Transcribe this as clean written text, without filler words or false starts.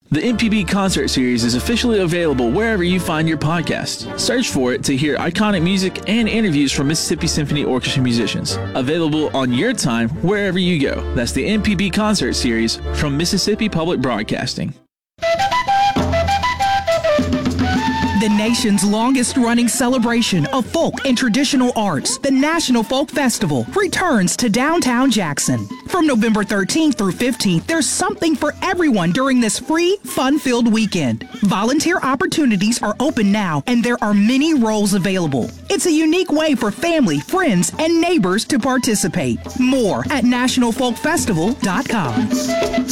The MPB Concert Series is officially available wherever you find your podcast. Search for it to hear iconic music and interviews from Mississippi Symphony Orchestra musicians. Available on your time wherever you go. That's the MPB Concert Series from Mississippi Public Broadcasting. The nation's longest-running celebration of folk and traditional arts, the National Folk Festival, returns to downtown Jackson. From November 13th through 15th, there's something for everyone during this free, fun-filled weekend. Volunteer opportunities are open now, and there are many roles available. It's a unique way for family, friends, and neighbors to participate. More at nationalfolkfestival.com.